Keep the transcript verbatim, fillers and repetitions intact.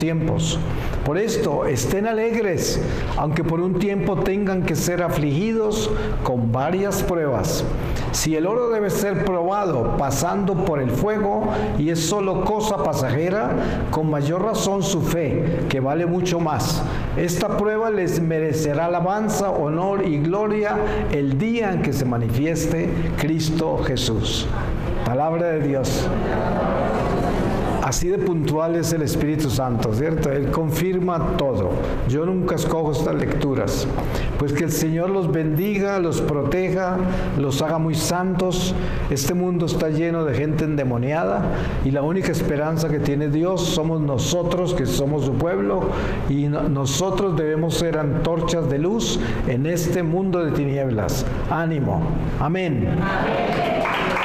tiempos. Por esto, estén alegres, aunque por un tiempo tengan que ser afligidos con varias pruebas. Si el oro debe ser probado pasando por el fuego y es solo cosa pasajera, con mayor razón su fe, que vale mucho más. Esta prueba les merecerá alabanza, honor y gloria el día en que se manifieste Cristo Jesús. Palabra de Dios. Así de puntual es el Espíritu Santo, ¿cierto? Él confirma todo. Yo nunca escojo estas lecturas. Pues que el Señor los bendiga, los proteja, los haga muy santos. Este mundo está lleno de gente endemoniada y la única esperanza que tiene Dios somos nosotros, que somos su pueblo, y no, nosotros debemos ser antorchas de luz en este mundo de tinieblas. Ánimo. Amén. Amén.